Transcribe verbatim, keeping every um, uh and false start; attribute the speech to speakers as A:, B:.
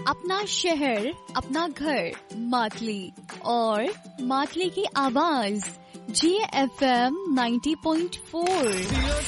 A: अपना शहर, अपना घर, मातली और मातली की आवाज जी F M ninety point four.